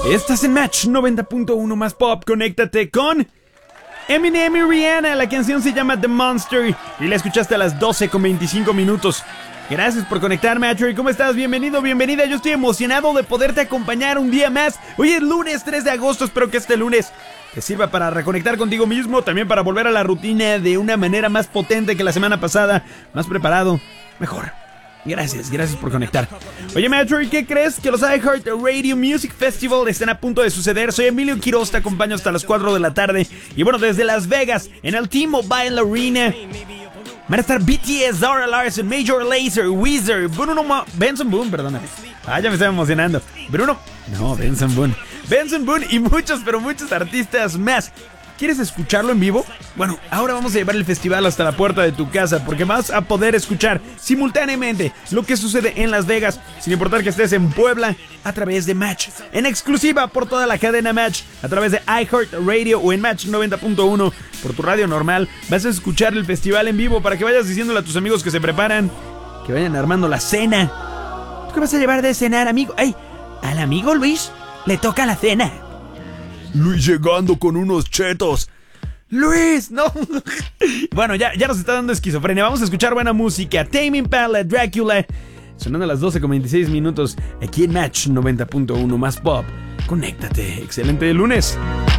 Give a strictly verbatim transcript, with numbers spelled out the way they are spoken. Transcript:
Estás en Match noventa punto uno más pop. Conéctate con Eminem y Rihanna. La canción se llama The Monster y la escuchaste a las doce con veinticinco minutos. Gracias por conectarme, Matcher. ¿Cómo estás? Bienvenido, bienvenida. Yo estoy emocionado de poderte acompañar un día más. Hoy es lunes tres de agosto. Espero que este lunes te sirva para reconectar contigo mismo, también para volver a la rutina de una manera más potente que la semana pasada, más preparado, mejor. Gracias, gracias por conectar. Oye, Matcher, ¿qué crees? Que los iHeartRadio Music Festival están a punto de suceder. Soy Emilio Quiroz, te acompaño hasta las cuatro de la tarde. Y bueno, desde Las Vegas, en el T-Mobile Arena, van a estar B T S, Zara Larsson, Major Lazer, Weezer, Bruno Ma- Benson Boone, perdóname. Ah, ya me estaba emocionando. Bruno, no, Benson Boone. Benson Boone y muchos, pero muchos artistas más. ¿Quieres escucharlo en vivo? Bueno, ahora vamos a llevar el festival hasta la puerta de tu casa, porque vas a poder escuchar simultáneamente lo que sucede en Las Vegas, sin importar que estés en Puebla, a través de Match. En exclusiva por toda la cadena Match, a través de iHeartRadio o en Match noventa punto uno por tu radio normal. Vas a escuchar el festival en vivo para que vayas diciéndole a tus amigos que se preparan, que vayan armando la cena. ¿Tú qué vas a llevar de cenar, amigo? ¡Ay! Al amigo Luis le toca la cena. Luis llegando con unos chetos. Luis, no. Bueno, ya, ya nos está dando esquizofrenia. Vamos a escuchar buena música. Tame Impala, Dracula, sonando a las doce con veintiséis minutos aquí en Match noventa punto uno más pop. Conéctate. Excelente lunes.